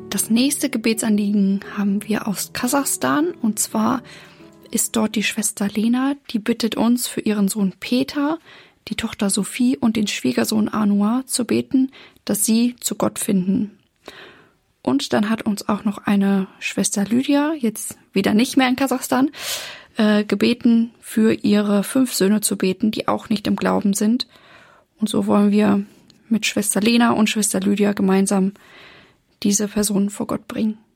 Das nächste Gebetsanliegen haben wir aus Kasachstan, und zwar ist dort die Schwester Lena, die bittet uns für ihren Sohn Peter, die Tochter Sophie und den Schwiegersohn Anwar zu beten, dass sie zu Gott finden. Und dann hat uns auch noch eine Schwester Lydia, jetzt wieder nicht mehr in Kasachstan, gebeten, für ihre 5 Söhne zu beten, die auch nicht im Glauben sind. Und so wollen wir mit Schwester Lena und Schwester Lydia gemeinsam diese Personen vor Gott bringen.